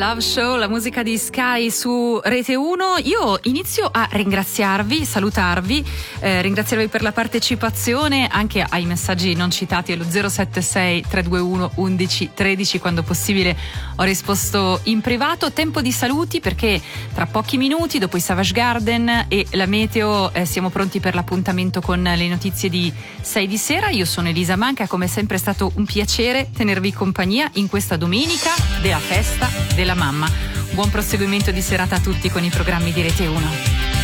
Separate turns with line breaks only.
Love Show, la musica di Sky su Rete 1. Io inizio a ringraziarvi, salutarvi, ringraziarvi per la partecipazione, anche ai messaggi non citati allo 076 321 11 13, quando possibile ho risposto in privato. Tempo di saluti, perché tra pochi minuti, dopo i Savage Garden e la meteo, siamo pronti per l'appuntamento con le notizie di 6 di sera. Io sono Elisa Manca, come sempre è stato un piacere tenervi compagnia in questa domenica della festa della mamma. Buon proseguimento di serata a tutti con i programmi di Rete 1.